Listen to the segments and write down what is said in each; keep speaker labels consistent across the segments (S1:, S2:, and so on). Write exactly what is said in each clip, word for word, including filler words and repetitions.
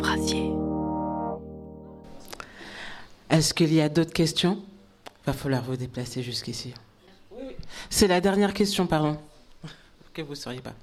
S1: Brasier.
S2: Est-ce qu'il y a d'autres questions ? Il va falloir vous déplacer jusqu'ici. Oui, oui. C'est la dernière question, pardon. Que vous ne sauriez pas.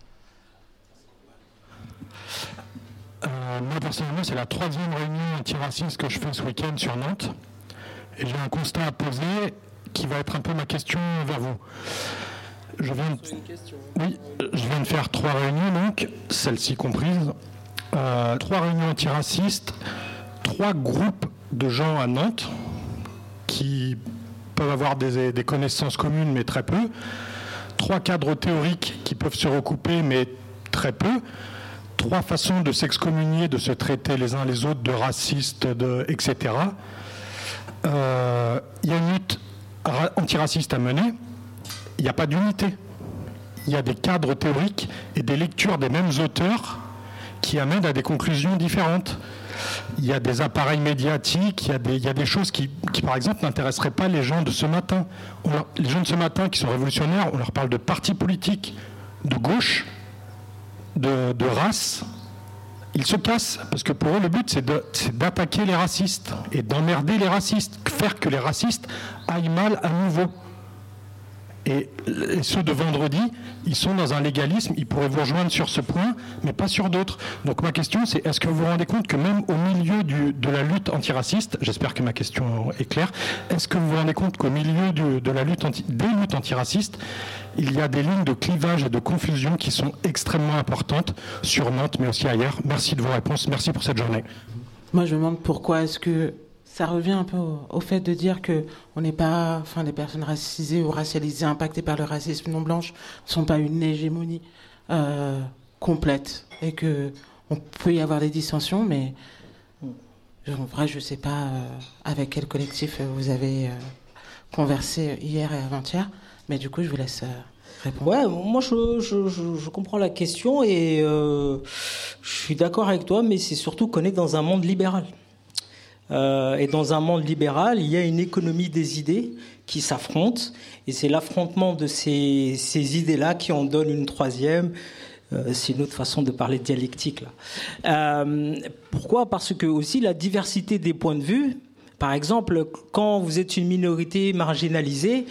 S3: Euh, moi, personnellement, c'est la troisième réunion antiraciste que je fais ce week-end sur Nantes. Et j'ai un constat à poser qui va être un peu ma question vers vous. Je viens de... Oui, je viens de faire trois réunions, donc, celle-ci comprise. Euh, trois réunions antiracistes, trois groupes de gens à Nantes qui peuvent avoir des, des connaissances communes, mais très peu. Trois cadres théoriques qui peuvent se recouper, mais très peu. Trois façons de s'excommunier, de se traiter les uns les autres de racistes, de, et cetera. Euh, il y a une lutte antiraciste à mener. Il n'y a pas d'unité. Il y a des cadres théoriques et des lectures des mêmes auteurs qui amènent à des conclusions différentes. Il y a des appareils médiatiques, il y a des, il y a des choses qui, qui, par exemple, n'intéresseraient pas les gens de ce matin. On leur, les gens de ce matin qui sont révolutionnaires, on leur parle de partis politiques, de gauche, de, de race. Ils se cassent, parce que pour eux, le but, c'est, de, c'est d'attaquer les racistes et d'emmerder les racistes, faire que les racistes aillent mal à nouveau. Et ceux de vendredi, ils sont dans un légalisme, ils pourraient vous rejoindre sur ce point, mais pas sur d'autres. Donc ma question, c'est est-ce que vous vous rendez compte que même au milieu du, de la lutte antiraciste, j'espère que ma question est claire, est-ce que vous vous rendez compte qu'au milieu du, de la lutte anti, des luttes antiracistes, il y a des lignes de clivage et de confusion qui sont extrêmement importantes sur Nantes, mais aussi ailleurs. Merci de vos réponses, merci pour cette journée.
S2: Moi, je me demande pourquoi est-ce que ça revient un peu au, au fait de dire que on n'est pas, enfin, les personnes racisées ou racialisées impactées par le racisme non blanche ne sont pas une hégémonie euh, complète et que on peut y avoir des dissensions, mais en vrai, je ne sais pas euh, avec quel collectif vous avez euh, conversé hier et avant-hier, mais du coup, je vous laisse euh, répondre.
S4: Ouais, moi, je, je, je, je comprends la question et euh, je suis d'accord avec toi, mais c'est surtout qu'on est dans un monde libéral. Euh, et dans un monde libéral, il y a une économie des idées qui s'affrontent, et c'est l'affrontement de ces, ces idées-là qui en donne une troisième. Euh, c'est une autre façon de parler de dialectique, là. Euh, pourquoi ? Parce que aussi la diversité des points de vue. Par exemple, quand vous êtes une minorité marginalisée,